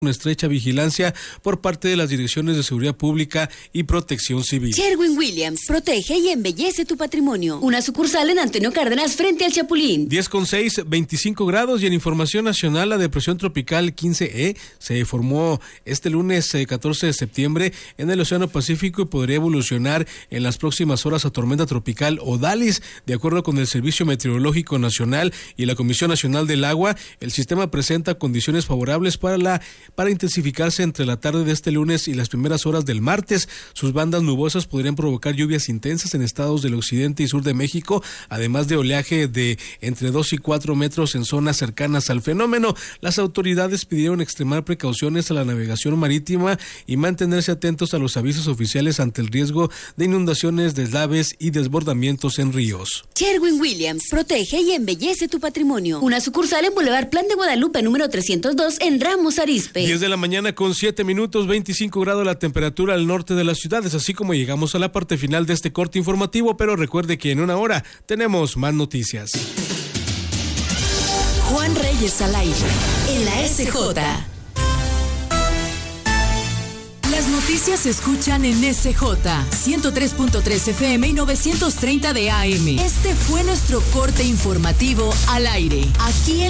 una estrecha vigilancia por parte de las direcciones de seguridad pública y protección civil. Sherwin-Williams, protege y embellece tu patrimonio. Una sucursal en Antonio Cárdenas frente al Chapulín. 10,6, 25 grados y en información nacional la depresión tropical 15E se formó este lunes 14 de septiembre en el Océano Pacífico y podría evolucionar en las próximas horas a tormenta tropical Odalis. De acuerdo con el Servicio Meteorológico Nacional y la Comisión Nacional del Agua, el sistema presenta condiciones favorables para intensificarse entre la tarde de este lunes y las primeras horas del martes. Sus bandas nubosas podrían provocar lluvias intensas en estados del occidente y sur de México, además de oleaje de entre 2 y 4 metros en zonas cercanas al fenómeno. Las autoridades pidieron extremar precauciones a la navegación marítima y mantenerse atentos a los avisos oficiales ante el riesgo de inundaciones, deslaves y desbordamientos en ríos. Sherwin-Williams, protege y embellece tu patrimonio. Una sucursal en Boulevard Plan de Guadalupe número 302 en Ramos Arizpe. 10 de la mañana con 7 minutos, 25 grados la temperatura al norte de las ciudades, así como llegamos a la parte final de este corte informativo, pero recuerde que en una hora tenemos más noticias. Juan Reyes al aire, en la SJ. Las noticias se escuchan en SJ 103.3 FM y 930 de AM. Este fue nuestro corte informativo al aire, aquí en